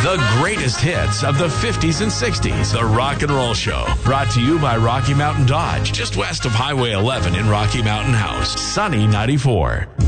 The greatest hits of the 50s and 60s. The Rock and Roll Show. Brought to you by Rocky Mountain Dodge, just west of Highway 11 in Rocky Mountain House. Sunny 94.